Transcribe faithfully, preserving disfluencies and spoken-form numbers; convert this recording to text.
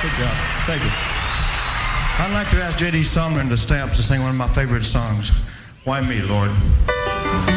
Good job. Thank you. I'd like to ask J D. Sumner to stay up to sing one of my favorite songs, Why Me, Lord?